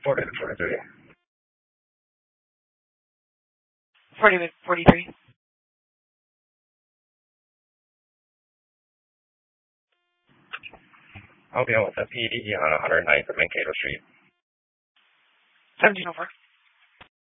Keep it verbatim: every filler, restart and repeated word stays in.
forty, forty-three. forty, forty-three. I'll be on with the P D on one hundred ninth of Mankato Street. seventeen oh four.